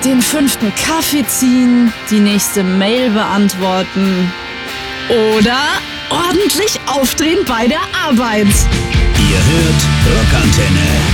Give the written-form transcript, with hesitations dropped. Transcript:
den 5. Kaffee ziehen, die nächste Mail beantworten oder ordentlich aufdrehen bei der Arbeit. Ihr hört Rockantenne.